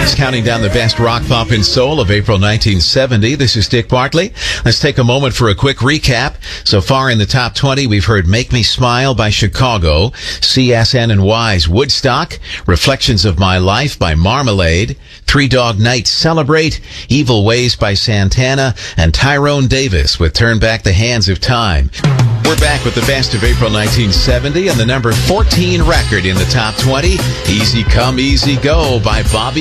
It's counting down the best rock, pop, and soul of April 1970. This is Dick Bartley. Let's take a moment for a quick recap. So far in the top 20, we've heard Make Me Smile by Chicago, CSN and Y's Woodstock, Reflections of My Life by Marmalade, Three Dog Night Celebrate, Evil Ways by Santana, and Tyrone Davis with Turn Back the Hands of Time. We're back with the best of April 1970 and the number 14 record in the top 20, Easy Come, Easy Go by Bobby